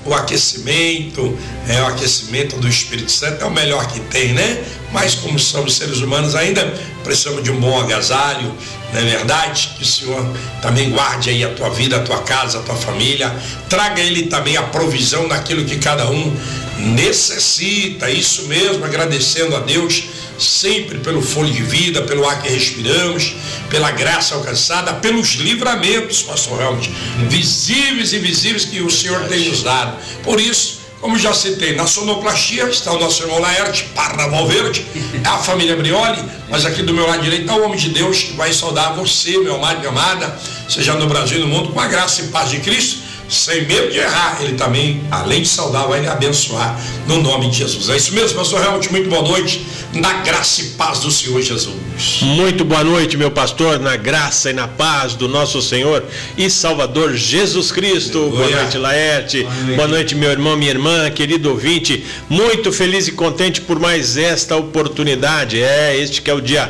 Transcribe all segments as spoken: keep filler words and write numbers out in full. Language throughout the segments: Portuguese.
o aquecimento, é, o aquecimento do Espírito Santo é o melhor que tem, né? Mas como somos seres humanos ainda, precisamos de um bom agasalho, não é verdade? Que o Senhor também guarde aí a tua vida, a tua casa, a tua família, traga Ele também a provisão daquilo que cada um necessita, isso mesmo, agradecendo a Deus sempre pelo fôlego de vida, pelo ar que respiramos, pela graça alcançada, pelos livramentos, pastor Helmut, visíveis e invisíveis que o Senhor tem nos dado. Por isso, como já citei, na sonoplastia está o nosso irmão Laerte, Parra Valverde, é a família Brioli, mas aqui do meu lado direito está o homem de Deus que vai saudar você, meu amado e minha amada, seja no Brasil e no mundo, com a graça e paz de Cristo, sem medo de errar. Ele também, além de saudar, vai lhe abençoar no nome de Jesus. É isso mesmo, pastor Helmut, muito boa noite, na graça e paz do Senhor Jesus. Muito boa noite, meu pastor, na graça e na paz do nosso Senhor e Salvador Jesus Cristo. Boa, boa noite, Laerte. Boa noite. Boa noite, meu irmão, minha irmã, querido ouvinte. Muito feliz e contente por mais esta oportunidade. É, este que é o dia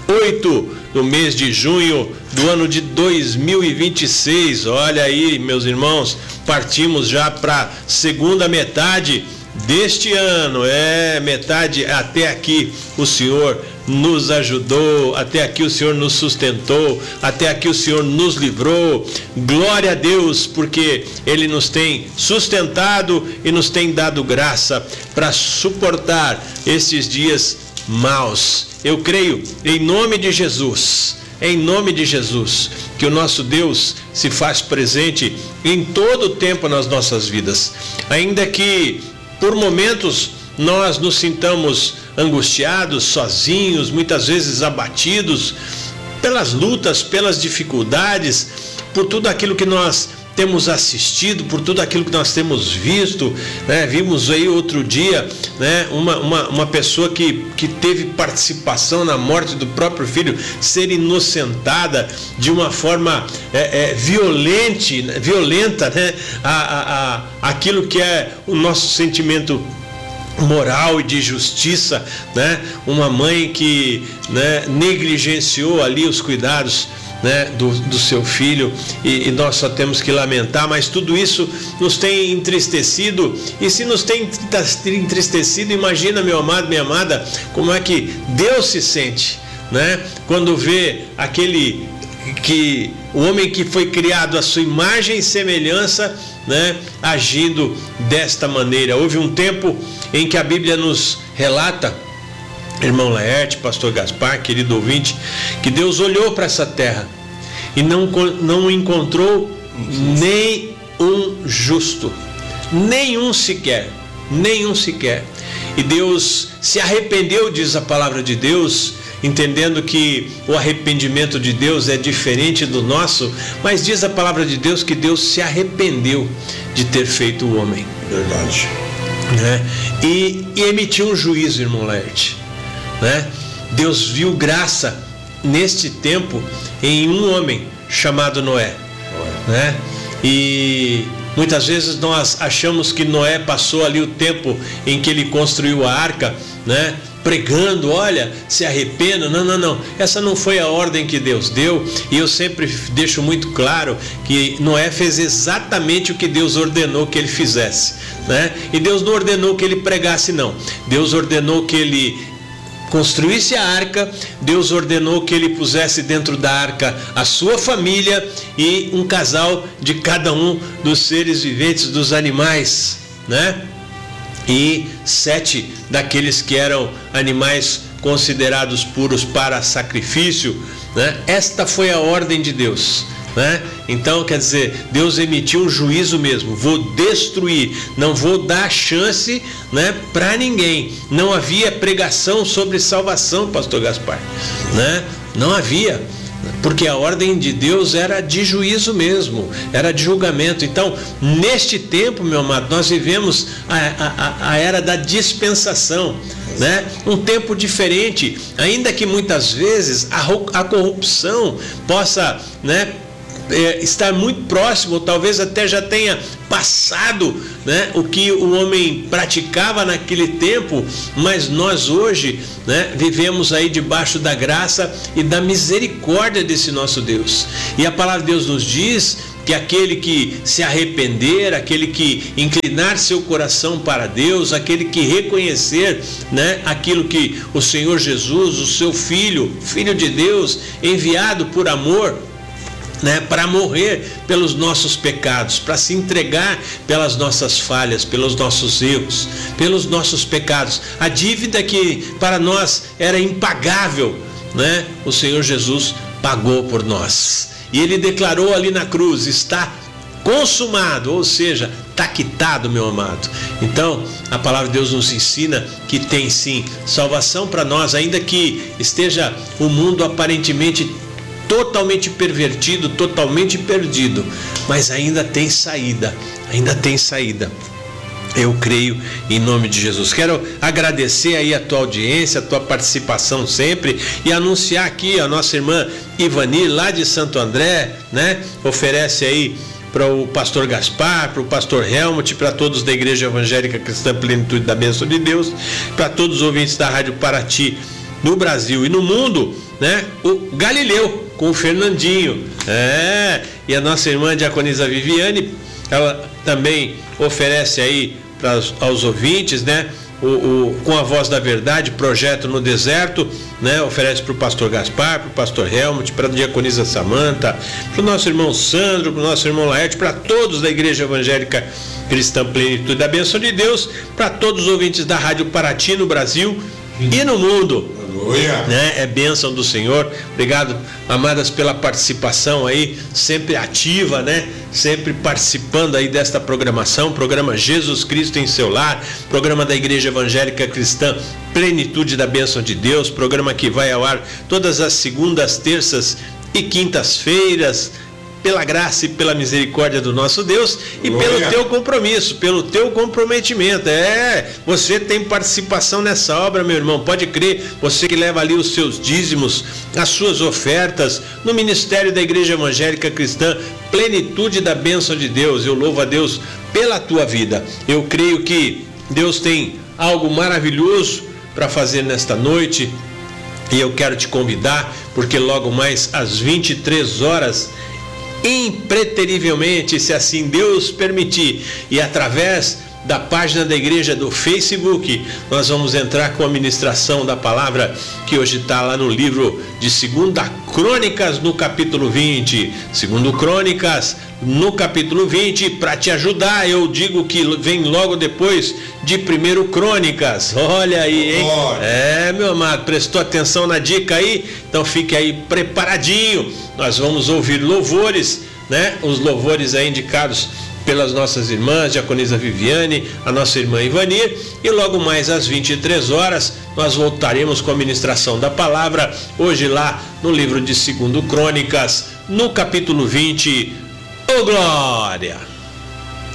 oito do mês de junho do ano de dois mil e vinte e seis. Olha aí, meus irmãos, partimos já para a segunda metade deste ano. É, metade até aqui o Senhor nos ajudou, até aqui o Senhor nos sustentou, até aqui o Senhor nos livrou. Glória a Deus, porque Ele nos tem sustentado e nos tem dado graça para suportar esses dias maus. Eu creio, em nome de Jesus, em nome de Jesus, que o nosso Deus se faz presente em todo o tempo nas nossas vidas. Ainda que por momentos nós nos sintamos angustiados, sozinhos, muitas vezes abatidos pelas lutas, pelas dificuldades, por tudo aquilo que nós temos assistido, por tudo aquilo que nós temos visto, né? Vimos aí outro dia, né? uma, uma, uma pessoa que, que teve participação na morte do próprio filho ser inocentada de uma forma é, é, violente, violenta, né? a, a, a, aquilo que é o nosso sentimento moral e de justiça, né? Uma mãe que, né, negligenciou ali os cuidados, né, do, do seu filho, e, e nós só temos que lamentar, mas tudo isso nos tem entristecido. E se nos tem entristecido, imagina, meu amado, minha amada, como é que Deus se sente, né, quando vê aquele que o homem que foi criado à sua imagem e semelhança, né, agindo desta maneira. Houve um tempo em que a Bíblia nos relata, irmão Laerte, pastor Gaspar, querido ouvinte, que Deus olhou para essa terra e não, não encontrou nem um justo, nenhum sequer, nenhum sequer. E Deus se arrependeu, diz a palavra de Deus, entendendo que o arrependimento de Deus é diferente do nosso, mas diz a palavra de Deus que Deus se arrependeu de ter feito o homem. Verdade. Né? E, e emitiu um juízo, irmão Laerte. Né? Deus viu graça neste tempo em um homem chamado Noé, né? E muitas vezes nós achamos que Noé passou ali o tempo em que ele construiu a arca, né, pregando, olha, se arrependa. Não, não, não, essa não foi a ordem que Deus deu. E eu sempre deixo muito claro que Noé fez exatamente o que Deus ordenou que ele fizesse, né? E Deus não ordenou que ele pregasse, não. Deus ordenou que ele construísse a arca. Deus ordenou que ele pusesse dentro da arca a sua família e um casal de cada um dos seres viventes, dos animais, né? E sete daqueles que eram animais considerados puros para sacrifício, né? Esta foi a ordem de Deus, né? Então, quer dizer, Deus emitiu um juízo mesmo. Vou destruir, não vou dar chance, né, para ninguém. Não havia pregação sobre salvação, pastor Gaspar, né? Não havia, porque a ordem de Deus era de juízo mesmo, era de julgamento. Então, neste tempo, meu amado, nós vivemos a, a, a era da dispensação, né? Um tempo diferente, ainda que muitas vezes a, a corrupção possa, né, é, estar muito próximo, talvez até já tenha passado, né, o que o homem praticava naquele tempo, mas nós hoje, né, vivemos aí debaixo da graça e da misericórdia desse nosso Deus. E a palavra de Deus nos diz que aquele que se arrepender, aquele que inclinar seu coração para Deus, aquele que reconhecer, né, aquilo que o Senhor Jesus, o seu Filho, Filho de Deus, enviado por amor, né, para morrer pelos nossos pecados, para se entregar pelas nossas falhas, pelos nossos erros, pelos nossos pecados. A dívida que para nós era impagável, né, o Senhor Jesus pagou por nós. E Ele declarou ali na cruz: está consumado, ou seja, está quitado, meu amado. Então, a palavra de Deus nos ensina que tem sim salvação para nós, ainda que esteja o mundo aparentemente totalmente pervertido, totalmente perdido, mas ainda tem saída, ainda tem saída. Eu creio em nome de Jesus. Quero agradecer aí a tua audiência, a tua participação sempre, e anunciar aqui a nossa irmã Ivani, lá de Santo André, né? Oferece aí para o pastor Gaspar, para o pastor Helmut, para todos da Igreja Evangélica Cristã Plenitude da Bênção de Deus, para todos os ouvintes da Rádio Paraty no Brasil e no mundo, né? O Galileu com o Fernandinho, é, e a nossa irmã diaconisa Viviane, ela também oferece aí para aos ouvintes, né, o, o com a voz da verdade, projeto no deserto, né, oferece para o pastor Gaspar, para o pastor Helmut, para a diaconisa Samanta, para o nosso irmão Sandro, para o nosso irmão Laerte, para todos da Igreja Evangélica Cristã Plenitude da Bênção de Deus, para todos os ouvintes da Rádio Paraty no Brasil e no mundo. Né? É bênção do Senhor. Obrigado, amadas, pela participação aí, sempre ativa, né? Sempre participando aí desta programação, programa Jesus Cristo em seu lar, programa da Igreja Evangélica Cristã Plenitude da Bênção de Deus, programa que vai ao ar todas as segundas, terças e quintas-feiras, pela graça e pela misericórdia do nosso Deus e Glória. Pelo teu compromisso, pelo teu comprometimento. É, você tem participação nessa obra, meu irmão, pode crer, você que leva ali os seus dízimos, as suas ofertas no ministério da Igreja Evangélica Cristã Plenitude da Bênção de Deus. Eu louvo a Deus pela tua vida. Eu creio que Deus tem algo maravilhoso para fazer nesta noite, e eu quero te convidar, porque logo mais às vinte e três horas, impreterivelmente, se assim Deus permitir, e através da página da igreja do Facebook, nós vamos entrar com a ministração da palavra que hoje está lá no livro de Segunda Crônicas, no capítulo vinte. Segundo Crônicas, no capítulo vinte, para te ajudar, eu digo que vem logo depois de Primeiro Crônicas. Olha aí, hein? É, meu amado, prestou atenção na dica aí? Então fique aí preparadinho. Nós vamos ouvir louvores, né? Os louvores aí indicados pelas nossas irmãs, diaconisa Viviane, a nossa irmã Ivani, e logo mais às vinte e três horas nós voltaremos com a ministração da palavra, hoje lá no livro de Segundo Crônicas, no capítulo vinte. Ô glória!